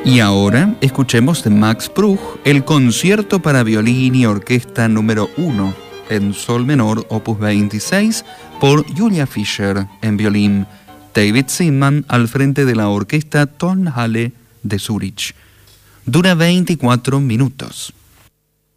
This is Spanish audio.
Y ahora escuchemos de Max Bruch el concierto para violín y orquesta número 1 en sol menor, opus 26, por Julia Fischer en violín, David Zinman al frente de la orquesta Tonhalle de Zúrich. Dura 24 minutos.